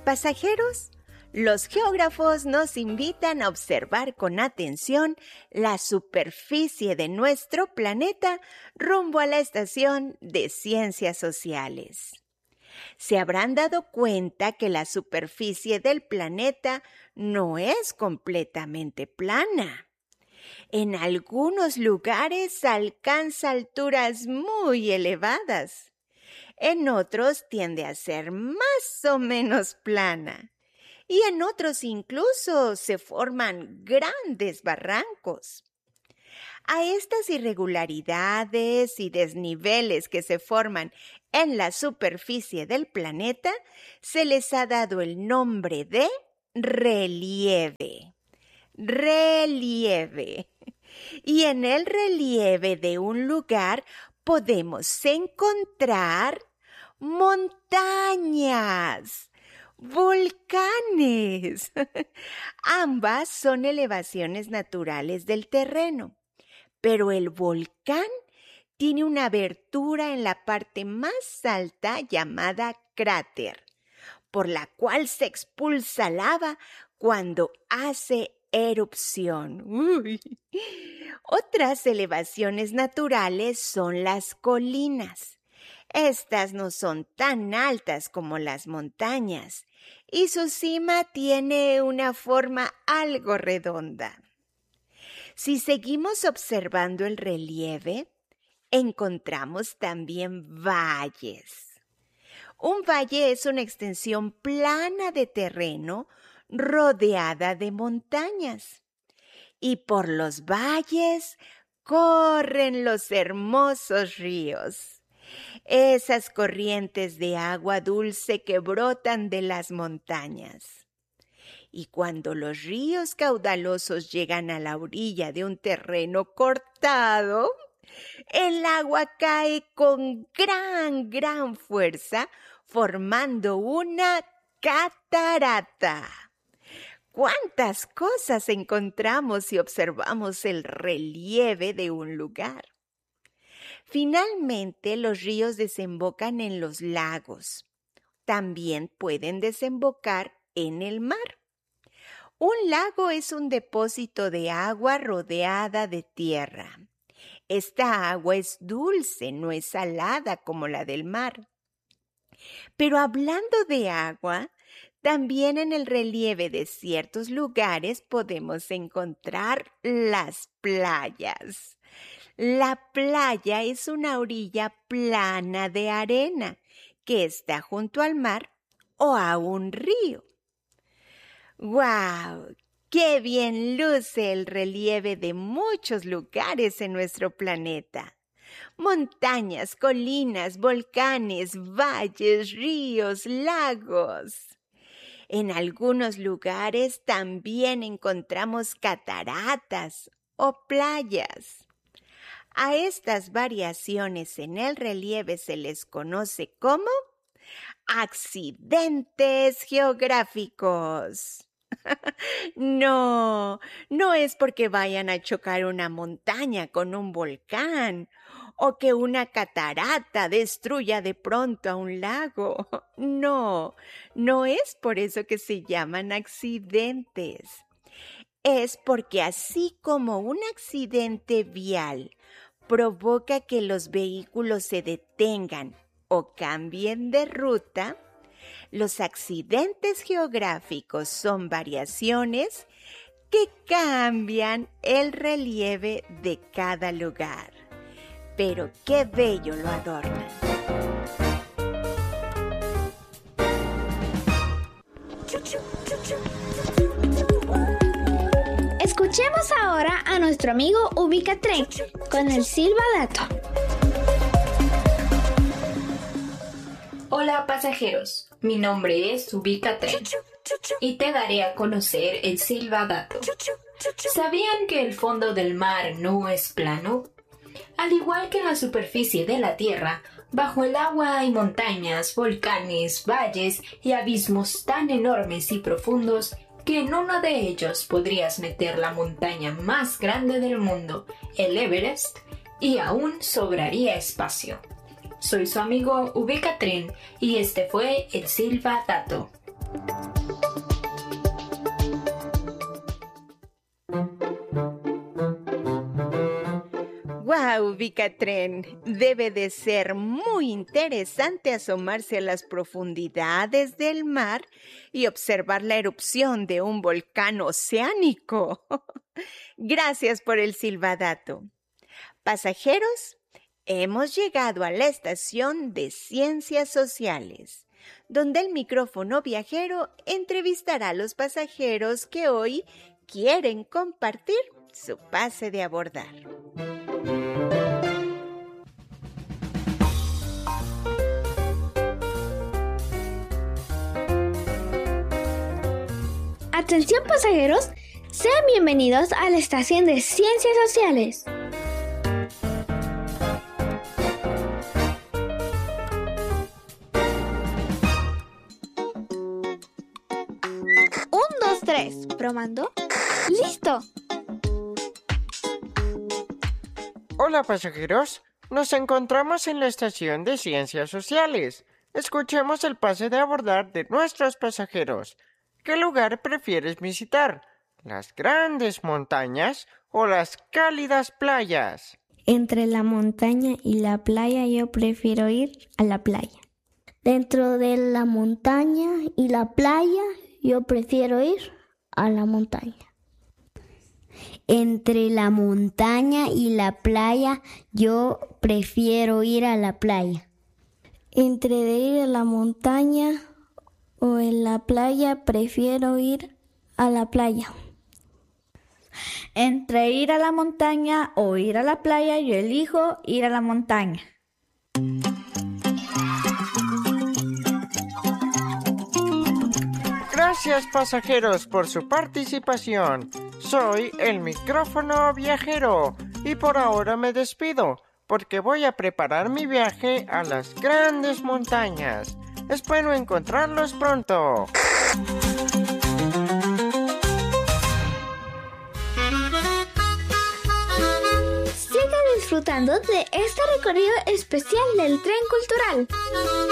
Pasajeros, los geógrafos nos invitan a observar con atención la superficie de nuestro planeta rumbo a la estación de Ciencias Sociales. Se habrán dado cuenta que la superficie del planeta no es completamente plana. En algunos lugares alcanza alturas muy elevadas. En otros tiende a ser más o menos plana. Y en otros incluso se forman grandes barrancos. A estas irregularidades y desniveles que se forman en la superficie del planeta se les ha dado el nombre de relieve. Relieve. Y en el relieve de un lugar podemos encontrar montañas, volcanes. Ambas son elevaciones naturales del terreno, pero el volcán tiene una abertura en la parte más alta llamada cráter, por la cual se expulsa lava cuando hace erupción. Otras elevaciones naturales son las colinas. Estas no son tan altas como las montañas y su cima tiene una forma algo redonda. Si seguimos observando el relieve, encontramos también valles. Un valle es una extensión plana de terreno rodeada de montañas. Y por los valles corren los hermosos ríos. Esas corrientes de agua dulce que brotan de las montañas. Y cuando los ríos caudalosos llegan a la orilla de un terreno cortado, el agua cae con gran fuerza, formando una catarata. ¿Cuántas cosas encontramos si observamos el relieve de un lugar? Finalmente, los ríos desembocan en los lagos. También pueden desembocar en el mar. Un lago es un depósito de agua rodeada de tierra. Esta agua es dulce, no es salada como la del mar. Pero hablando de agua, también en el relieve de ciertos lugares podemos encontrar las playas. La playa es una orilla plana de arena que está junto al mar o a un río. ¡Guau! ¡Qué bien luce el relieve de muchos lugares en nuestro planeta! Montañas, colinas, volcanes, valles, ríos, lagos. En algunos lugares también encontramos cataratas o playas. A estas variaciones en el relieve se les conoce como accidentes geográficos. No es porque vayan a chocar una montaña con un volcán o que una catarata destruya de pronto a un lago. No es por eso que se llaman accidentes. Es porque así como un accidente vial provoca que los vehículos se detengan o cambien de ruta, los accidentes geográficos son variaciones que cambian el relieve de cada lugar. Pero qué bello lo adornan. Escuchemos ahora a nuestro amigo Ubicatrén con el silbadato. Hola pasajeros, mi nombre es Ubicatrén y te daré a conocer el silbadato. ¿Sabían que el fondo del mar no es plano? Al igual que en la superficie de la Tierra, bajo el agua hay montañas, volcanes, valles y abismos tan enormes y profundos que en uno de ellos podrías meter la montaña más grande del mundo, el Everest, y aún sobraría espacio. Soy su amigo Ubicatrén y este fue el silbadato. Ubicatren. Debe de ser muy interesante asomarse a las profundidades del mar y observar la erupción de un volcán oceánico. Gracias por el silbadato. Pasajeros, hemos llegado a la estación de Ciencias Sociales, donde el micrófono viajero entrevistará a los pasajeros que hoy quieren compartir su pase de abordar. Atención pasajeros, sean bienvenidos a la estación de Ciencias Sociales. Un, dos, tres. ¿Probando? ¡Listo! Hola pasajeros, nos encontramos en la estación de Ciencias Sociales. Escuchemos el pase de abordar de nuestros pasajeros. ¿Qué lugar prefieres visitar? ¿Las grandes montañas o las cálidas playas? Entre la montaña y la playa yo prefiero ir a la playa. Dentro de la montaña y la playa yo prefiero ir a la montaña. Entre la montaña y la playa yo prefiero ir a la playa. Entre de ir a la montaña o en la playa prefiero ir a la playa. Entre ir a la montaña o ir a la playa, yo elijo ir a la montaña. Gracias pasajeros por su participación. Soy el micrófono viajero y por ahora me despido porque voy a preparar mi viaje a las grandes montañas. Espero encontrarlos pronto. Siga disfrutando de este recorrido especial del tren cultural.